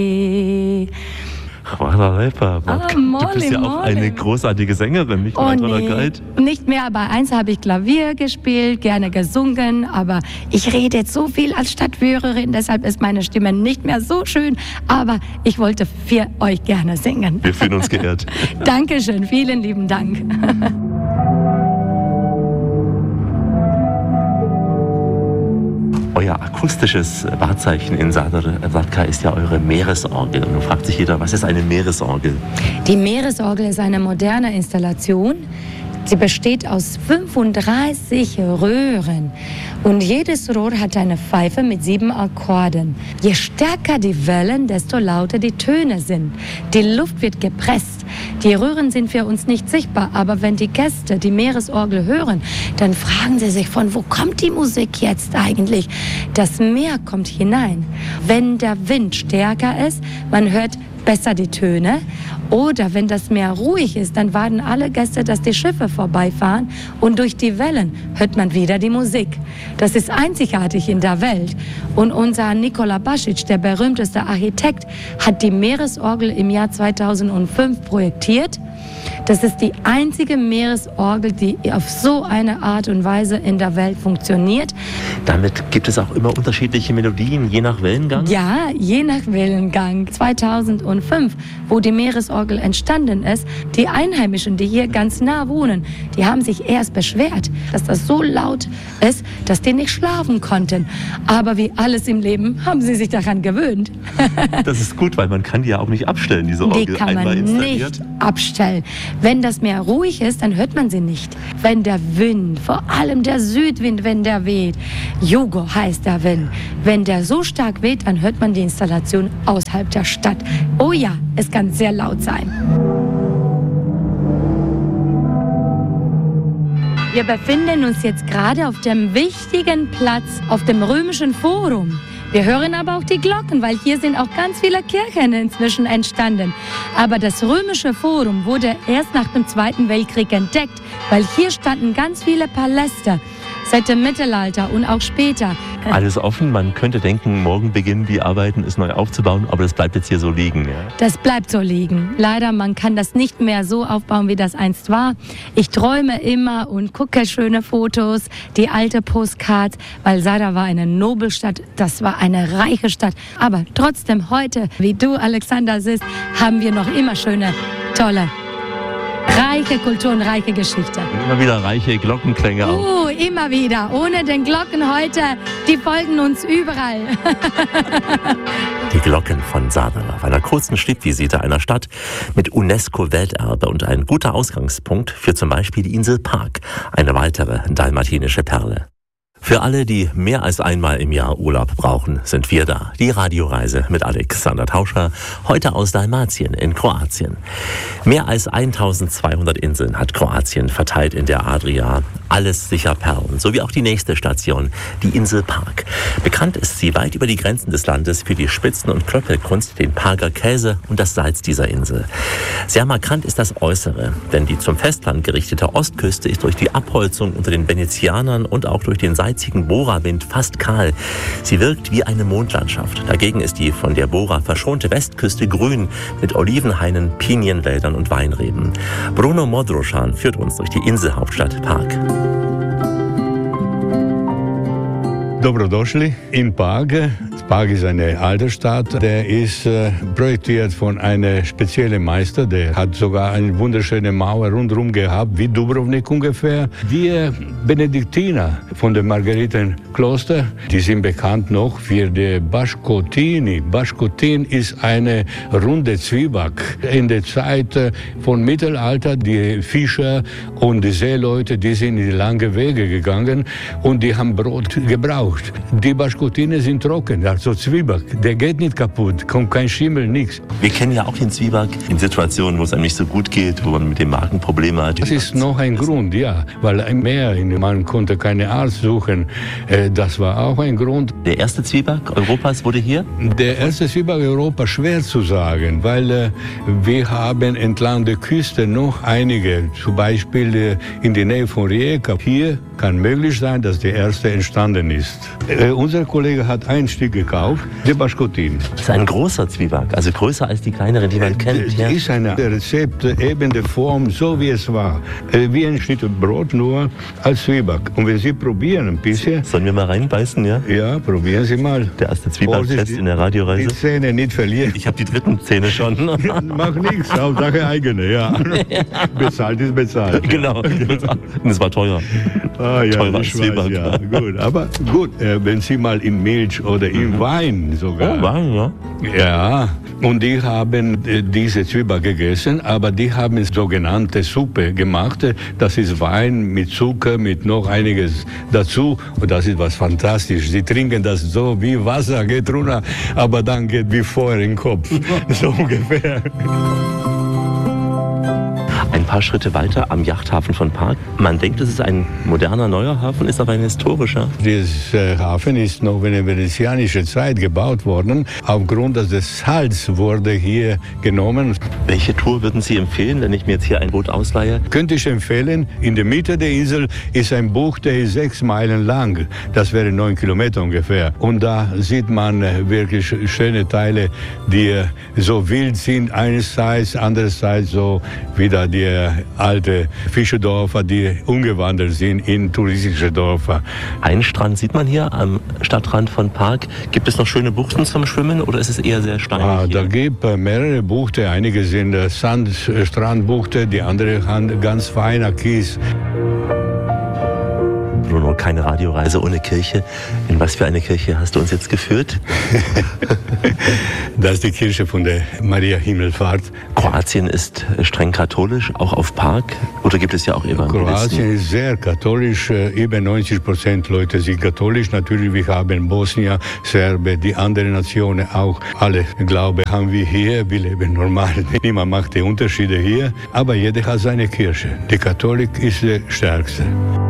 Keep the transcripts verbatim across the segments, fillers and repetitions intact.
Juana Leiper, Ah, du Molly, bist ja auch Molly. eine großartige Sängerin, nicht nur Oh, ein toller nee, Guide. nicht mehr, aber eins habe ich Klavier gespielt, gerne gesungen, aber ich rede jetzt so viel als Stadtführerin, deshalb ist meine Stimme nicht mehr so schön, aber ich wollte für euch gerne singen. Wir fühlen uns geehrt. Dankeschön, vielen lieben Dank. Euer akustisches Wahrzeichen in Záhradka ist ja eure Meeresorgel. Und nun fragt sich jeder, was ist eine Meeresorgel? Die Meeresorgel ist eine moderne Installation. Sie besteht aus fünfunddreißig Röhren und jedes Rohr hat eine Pfeife mit sieben Akkorden. Je stärker die Wellen, desto lauter die Töne sind. Die Luft wird gepresst. Die Röhren sind für uns nicht sichtbar, aber wenn die Gäste die Meeresorgel hören, dann fragen sie sich, von wo kommt die Musik jetzt eigentlich? Das Meer kommt hinein. Wenn der Wind stärker ist, man hört besser die Töne. Oder wenn das Meer ruhig ist, dann warten alle Gäste, dass die Schiffe vorbeifahren und durch die Wellen hört man wieder die Musik. Das ist einzigartig in der Welt. Und unser Nikola Basic, der berühmteste Architekt, hat die Meeresorgel im Jahr zweitausendfünf projektiert. Das ist die einzige Meeresorgel, die auf so eine Art und Weise in der Welt funktioniert. Damit gibt es auch immer unterschiedliche Melodien, je nach Wellengang? Ja, je nach Wellengang. zweitausendfünf, wo die Meeresorgel entstanden ist, die Einheimischen, die hier ganz nah wohnen, die haben sich erst beschwert, dass das so laut ist, dass die nicht schlafen konnten. Aber wie alles im Leben haben sie sich daran gewöhnt. Das ist gut, weil man kann die ja auch nicht abstellen, diese Orgel. Die kann einmal man installiert. nicht abstellen. Wenn das Meer ruhig ist, dann hört man sie nicht. Wenn der Wind, vor allem der Südwind, wenn der weht, Jugo heißt der Wind, wenn der so stark weht, dann hört man die Installation außerhalb der Stadt. Oh ja, es kann sehr laut sein. Wir befinden uns jetzt gerade auf dem wichtigen Platz, auf dem Römischen Forum. Wir hören aber auch die Glocken, weil hier sind auch ganz viele Kirchen inzwischen entstanden. Aber das Römische Forum wurde erst nach dem Zweiten Weltkrieg entdeckt, weil hier standen ganz viele Paläste seit dem Mittelalter und auch später. Alles offen, man könnte denken, morgen beginnen die Arbeiten, es neu aufzubauen, aber das bleibt jetzt hier so liegen. Ja? Das bleibt so liegen. Leider, man kann das nicht mehr so aufbauen, wie das einst war. Ich träume immer und gucke schöne Fotos, die alte Postcards, weil Záhra war eine Nobelstadt, das war eine reiche Stadt. Aber trotzdem heute, wie du, Alexander, siehst, haben wir noch immer schöne, tolle, reiche Kultur und reiche Geschichte. Immer wieder reiche Glockenklänge auch. Oh, immer wieder. Ohne den Glocken heute, die folgen uns überall. Die Glocken von Záhra auf einer kurzen Stippvisite einer Stadt mit UNESCO-Welterbe und ein guter Ausgangspunkt für zum Beispiel die Insel Pag, eine weitere dalmatinische Perle. Für alle, die mehr als einmal im Jahr Urlaub brauchen, sind wir da. Die Radioreise mit Alexander Tauscher, heute aus Dalmatien in Kroatien. Mehr als eintausendzweihundert Inseln hat Kroatien verteilt in der Adria. Alles sicher Perlen, so wie auch die nächste Station, die Insel Pag. Bekannt ist sie weit über die Grenzen des Landes für die Spitzen- und Klöppelkunst, den Pager Käse und das Salz dieser Insel. Sehr markant ist das Äußere, denn die zum Festland gerichtete Ostküste ist durch die Abholzung unter den Venezianern und auch durch den salzigen Bora-Wind fast kahl. Sie wirkt wie eine Mondlandschaft. Dagegen ist die von der Bora verschonte Westküste grün mit Olivenhainen, Pinienwäldern und Weinreben. Bruno Modroschan führt uns durch die Inselhauptstadt Pag. Dobrodošli in Pag. Pag ist eine alte Stadt. Der ist äh, projektiert von einem speziellen Meister. Der hat sogar eine wunderschöne Mauer rundherum gehabt, wie Dubrovnik ungefähr. Die äh, Benediktiner von dem Margaritenkloster, die sind bekannt noch für die Baškotini. Baškotin ist eine runde Zwieback. In der Zeit äh, von Mittelalter, die Fischer und die Seeleute, die sind in die langen Wege gegangen und die haben Brot gebraucht. Die Baškotine sind trocken, also Zwieback. Der geht nicht kaputt, kommt kein Schimmel, nichts. Wir kennen ja auch den Zwieback in Situationen, wo es einem nicht so gut geht, wo man mit dem Magen Probleme hat. Das ist noch ein Grund, ja, weil im Meer, man konnte keinen Arzt suchen. Das war auch ein Grund. Der erste Zwieback Europas wurde hier? Der erste Zwieback Europas, schwer zu sagen, weil äh, wir haben entlang der Küste noch einige, zum Beispiel äh, in der Nähe von Rijeka. Hier kann möglich sein, dass der erste entstanden ist. Äh, unser Kollege hat ein Stück gekauft, der Baschkotin. Das ist ein großer Zwieback, also größer als die kleineren, die man kennt. Das ja. ist ein Rezept, eben der Form, so wie es war. Äh, wie ein Schnitt Brot, nur als Zwieback. Und wenn Sie probieren ein bisschen... Sollen wir mal reinbeißen, ja? Ja, probieren Sie mal. Der erste Zwieback-Test in der Radioreise. Die Zähne nicht verlieren. Ich habe die dritten Zähne schon. Macht nichts, Hauptsache eigene, ja. Bezahlt ist bezahlt. Genau, das war teuer. Ah, ja, teurer als ich weiß, Zwieback. ja, gut. Aber gut, äh, wenn Sie mal in Milch oder in Wein sogar... Oh, Wein, ja. Ja, und die haben äh, diese Zwieback gegessen, aber die haben sogenannte Suppe gemacht. Das ist Wein mit Zucker, mit noch einiges dazu. Und das ist was Fantastisches. Sie trinken das so wie Wasser, geht runter, aber dann geht wie Feuer in den Kopf. So ungefähr. Ein paar Schritte weiter am Yachthafen von Park. Man denkt, es ist ein moderner, neuer Hafen, ist aber ein historischer. Dieser Hafen ist noch in der venezianischen Zeit gebaut worden. Aufgrund des Salz wurde hier genommen. Welche Tour würden Sie empfehlen, wenn ich mir jetzt hier ein Boot ausleihe? Könnte ich empfehlen. In der Mitte der Insel ist ein Bucht, der ist sechs Meilen lang. Das wäre neun Kilometer ungefähr. Und da sieht man wirklich schöne Teile, die so wild sind. Einerseits, andererseits so wieder die alte Fischerdörfer, die umgewandelt sind in touristische Dörfer. Einen Strand sieht man hier am Stadtrand von Park. Gibt es noch schöne Buchten zum Schwimmen oder ist es eher sehr steinig? Ah, hier? Da gibt es mehrere Buchten. Einige sind Sandstrandbuchten, die andere haben ganz feiner Kies. Bruno, keine Radioreise ohne Kirche. In was für eine Kirche hast du uns jetzt geführt? Das ist die Kirche von der Maria Himmelfahrt. Kroatien ist streng katholisch, auch auf Park? Oder gibt es ja auch Evangelisten? Kroatien ist sehr katholisch. Über neunzig Prozent Leute sind katholisch. Natürlich, wir haben Bosnier, Serben, die anderen Nationen auch. Alle Glaube haben wir hier. Wir leben normal. Niemand macht die Unterschiede hier. Aber jeder hat seine Kirche. Die Katholik ist der stärkste.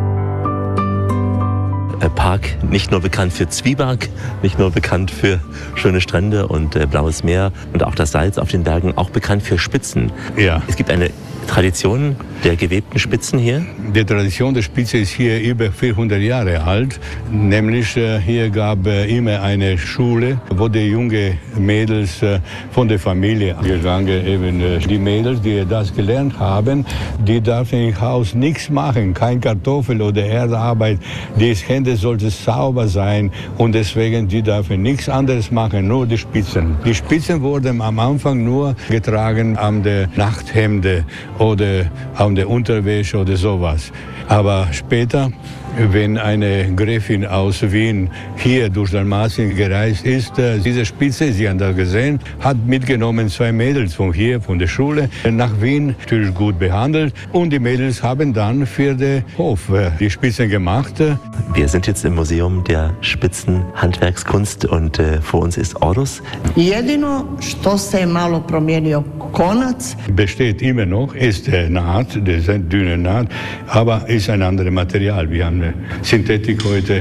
Park nicht nur bekannt für Zwieback, nicht nur bekannt für schöne Strände und äh, blaues Meer und auch das Salz auf den Bergen, auch bekannt für Spitzen. Ja. Es gibt eine Tradition der gewebten Spitzen hier. Die Tradition der Spitze ist hier über vierhundert Jahre alt. Nämlich äh, hier gab es äh, immer eine Schule, wo die junge Mädels äh, von der Familie gegangen, eben äh, die Mädels, die das gelernt haben, die dürfen im Haus nichts machen, kein Kartoffel oder Erdarbeit. Die Hände sollten sauber sein und deswegen die dürfen nichts anderes machen, nur die Spitzen. Die Spitzen wurden am Anfang nur getragen an der Nachthemde oder an der Unterwäsche oder sowas. Aber später, wenn eine Gräfin aus Wien hier durch Dalmatien gereist ist, diese Spitze, Sie haben das gesehen, hat mitgenommen zwei Mädels von hier, von der Schule, nach Wien, natürlich gut behandelt. Und die Mädels haben dann für den Hof die Spitzen gemacht. Wir sind jetzt im Museum der Spitzenhandwerkskunst und äh, vor uns ist Ordus. Jedino što se malo promijenio konac. Besteht immer noch, ist der Naht, der dünne Naht, aber ist ein anderes Material. Wir haben eine Synthetik heute.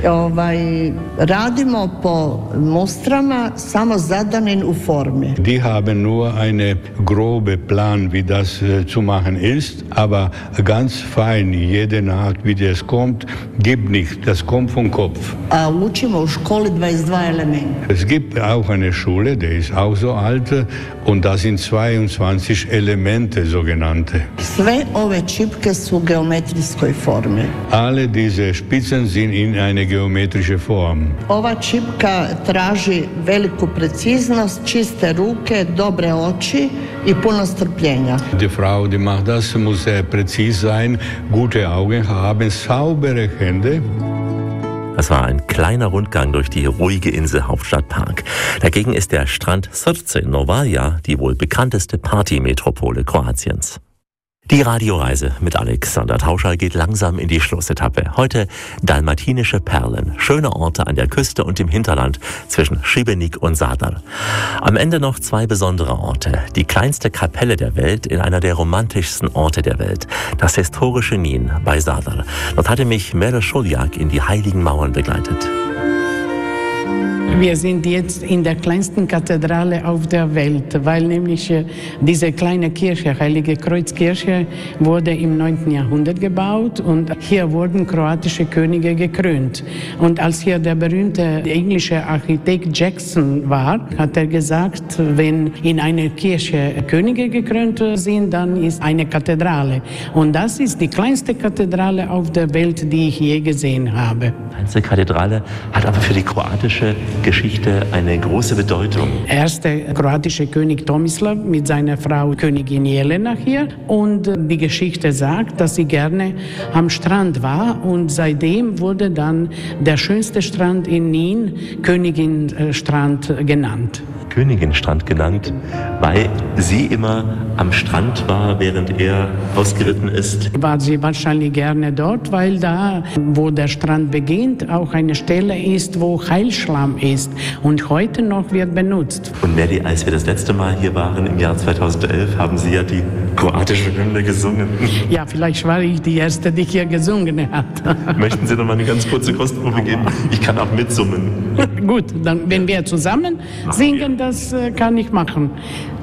Ovaj, radimo po mustrama samo zadanim u formi. Die haben nur einen groben Plan, wie das äh, zu machen ist, aber ganz fein, jede Naht, wie das kommt, gibt nicht. Das kommt vom Kopf. A učimo u školi dvadeset dva elementa. Es gibt auch eine Schule, die ist auch so alt, und da sind zweiundzwanzig Elemente, sogenannte. Sve ove čipke su u geometrijskoj formi. Alle diese Spitzen sind in einer geometrische Form. Ova čipka traži veliku preciznost, čiste ruke, dobre oči i puno strpljenja. Die Frau, die macht das, muss sehr präzise sein, gute Augen haben, saubere Hände. Das war ein kleiner Rundgang durch die ruhige Inselhauptstadt Park. Dagegen ist der Strand Srce Novalja die wohl bekannteste Partymetropole Kroatiens. Die Radioreise mit Alexander Tauscher geht langsam in die Schlussetappe. Heute dalmatinische Perlen, schöne Orte an der Küste und im Hinterland zwischen Šibenik und Zadar. Am Ende noch zwei besondere Orte. Die kleinste Kapelle der Welt in einer der romantischsten Orte der Welt, das historische Nin bei Zadar. Dort hatte mich Mere Šuljak in die heiligen Mauern begleitet. Wir sind jetzt in der kleinsten Kathedrale auf der Welt, weil nämlich diese kleine Kirche, Heilige Kreuzkirche, wurde im neunten Jahrhundert gebaut und hier wurden kroatische Könige gekrönt. Und als hier der berühmte englische Architekt Jackson war, hat er gesagt, wenn in einer Kirche Könige gekrönt sind, dann ist eine Kathedrale. Und das ist die kleinste Kathedrale auf der Welt, die ich je gesehen habe. Die kleinste Kathedrale hat aber für die kroatische Geschichte eine große Bedeutung. Erster kroatische König Tomislav mit seiner Frau Königin Jelena hier. Und die Geschichte sagt, dass sie gerne am Strand war. Und seitdem wurde dann der schönste Strand in Nin Königinstrand genannt. Königinstrand genannt, weil sie immer am Strand war, während er ausgeritten ist. War sie wahrscheinlich gerne dort, weil da, wo der Strand beginnt, auch eine Stelle ist, wo Heilschlamm ist und heute noch wird benutzt. Und Nelly, als wir das letzte Mal hier waren, im Jahr zweitausendelf, haben Sie ja die kroatische Hymne gesungen. Ja, vielleicht war ich die Erste, die hier gesungen hat. Möchten Sie noch mal eine ganz kurze Kostprobe geben? Ich kann auch mitsummen. Gut, dann, wenn wir zusammen singen, das kann ich machen.